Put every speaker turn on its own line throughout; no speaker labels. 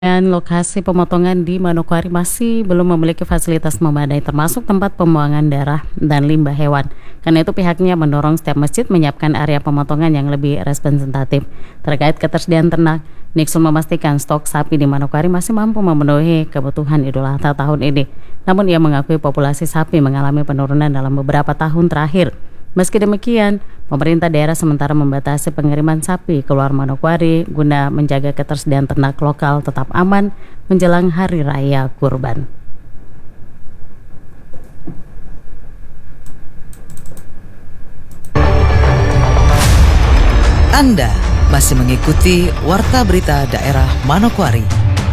Dan lokasi pemotongan di Manokwari masih belum memiliki fasilitas memadai termasuk tempat pembuangan darah dan limbah hewan. Karena itu pihaknya mendorong setiap masjid menyiapkan area pemotongan yang lebih representatif. Terkait ketersediaan ternak, Nixon memastikan stok sapi di Manokwari masih mampu memenuhi kebutuhan Idul Adha tahun ini. Namun ia mengakui populasi sapi mengalami penurunan dalam beberapa tahun terakhir. Meski demikian, pemerintah daerah sementara membatasi pengiriman sapi keluar Manokwari guna menjaga ketersediaan ternak lokal tetap aman menjelang Hari Raya Kurban.
Anda masih mengikuti Warta Berita Daerah Manokwari.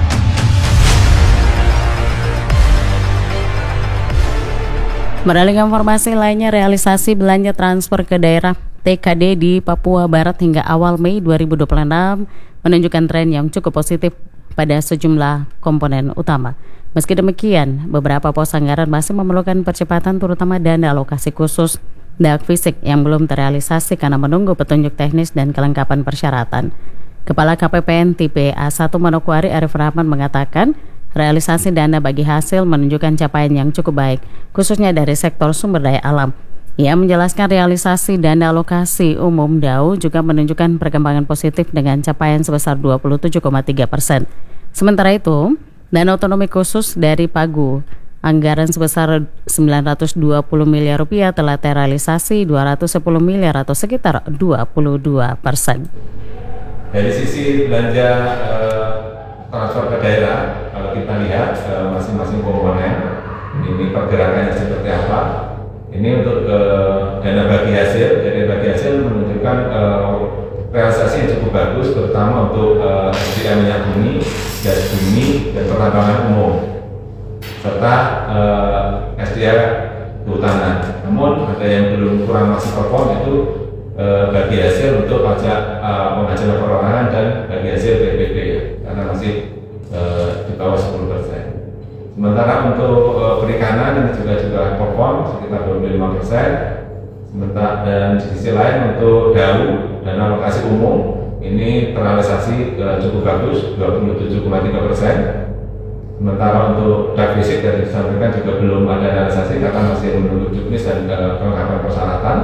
Beralih ke informasi lainnya, realisasi belanja transfer ke daerah TKD di Papua Barat hingga awal Mei 2026 menunjukkan tren yang cukup positif pada sejumlah komponen utama. Meski demikian, beberapa pos anggaran masih memerlukan percepatan terutama dana alokasi khusus dan fisik yang belum terrealisasi karena menunggu petunjuk teknis dan kelengkapan persyaratan. Kepala KPPN tipe A1 Manokwari Arif Rahman mengatakan, realisasi dana bagi hasil menunjukkan capaian yang cukup baik, khususnya dari sektor sumber daya alam. Ia menjelaskan realisasi dana alokasi umum DAU juga menunjukkan perkembangan positif dengan capaian sebesar 27,3%. Sementara itu, dana otonomi khusus dari Pagu, anggaran sebesar 920 miliar rupiah telah terrealisasi 210 miliar atau sekitar 22%.
Dari sisi belanja transfer ke daerah, kalau kita lihat masing-masing komponen ini pergerakannya seperti apa. Ini untuk dana bagi hasil, jadi bagi hasil menunjukkan realisasi yang cukup bagus, terutama untuk SDM minyak bumi, gas bumi, dan pertambangan umum, serta SDM kehutanan. Namun ada yang belum kurang masih perform itu bagi hasil untuk pajak penghasilan perorangan dan bagi hasil PPP, karena masih di bawah 10%. Sementara untuk perikanan ini juga perform sekitar 25%. Sementara dan di sisi lain untuk DAU, dana alokasi umum, ini terrealisasi cukup bagus 27,3%. Sementara untuk dak fisik dari disampaikan juga belum ada realisasi karena masih menunggu juknis dan kelengkapan persyaratan.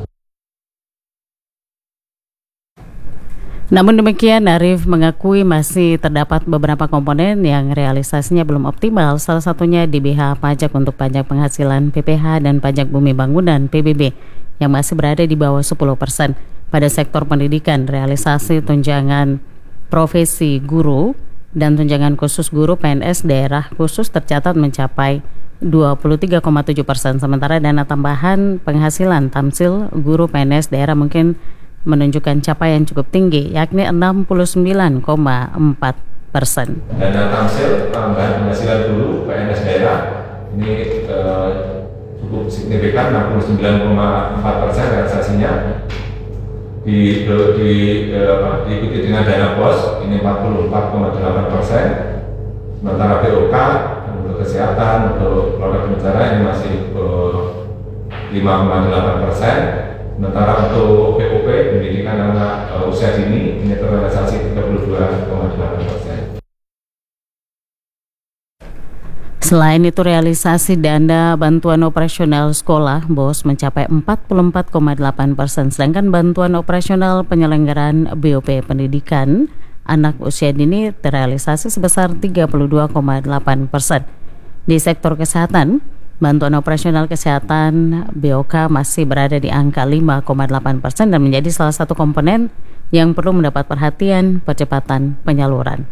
Namun demikian, Arif mengakui masih terdapat beberapa komponen yang realisasinya belum optimal, salah satunya di BH pajak untuk pajak penghasilan PPH dan pajak bumi bangunan PBB yang masih berada di bawah 10%. Pada sektor pendidikan, realisasi tunjangan profesi guru dan tunjangan khusus guru PNS daerah khusus tercatat mencapai 23,7%, sementara dana tambahan penghasilan tamsil guru PNS daerah mungkin menunjukkan capaian cukup tinggi, yakni 69,4%.
Dana tamsil tambahan penghasilan guru PNS daerah ini cukup signifikan, 69,4% realisasinya. Diikuti dengan dana BOS ini 44,8%. Sementara BOK untuk kesehatan, untuk keluarga berencana ini masih 5,8%. Sementara untuk POP, pendidikan anak usia dini, ini terrealisasi 32,8%.
Selain itu, realisasi dana bantuan operasional sekolah BOS mencapai 44,8%, sedangkan bantuan operasional penyelenggaraan BOP pendidikan anak usia dini terrealisasi sebesar 32,8%. Di sektor kesehatan, bantuan operasional kesehatan BOK masih berada di angka 5,8% dan menjadi salah satu komponen yang perlu mendapat perhatian percepatan penyaluran.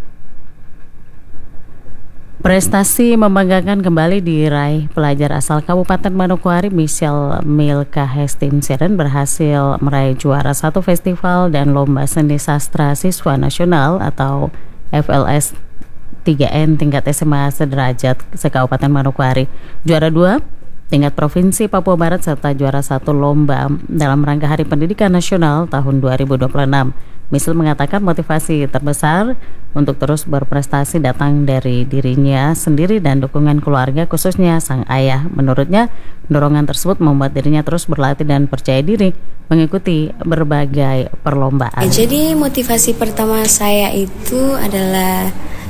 Prestasi membanggakan kembali diraih pelajar asal Kabupaten Manokwari Michelle Milka Hestin Siren berhasil meraih juara satu festival dan lomba seni sastra siswa nasional atau FLS 3N tingkat SMA sederajat se-Kabupaten Manokwari. Juara 2 tingkat Provinsi Papua Barat serta juara satu lomba dalam rangka Hari Pendidikan Nasional tahun 2026. Misl mengatakan motivasi terbesar untuk terus berprestasi datang dari dirinya sendiri dan dukungan keluarga, khususnya sang ayah. Menurutnya, dorongan tersebut membuat dirinya terus berlatih dan percaya diri mengikuti berbagai perlombaan.
Jadi motivasi pertama saya itu adalah